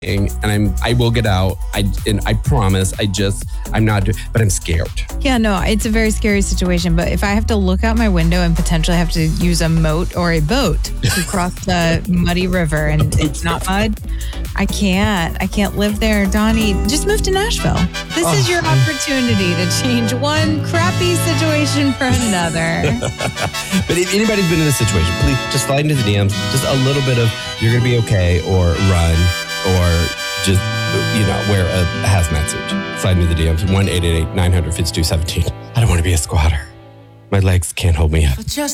and I will get out. I promise. I'm not, but I'm scared. Yeah, no, it's a very scary situation. But if I have to look out my window and potentially have to use a moat or a boat to cross the muddy river and it's not mud, I can't live there. Donnie, just move to Nashville. This is your opportunity to change one crappy situation for another. But if anybody's been in this situation, please just slide into the DMs. Just a little bit of you're going to be okay, or run, or just, wear a hazmat suit. Slide into the DMs. 1-888-900-5217. I don't want to be a squatter. My legs can't hold me up.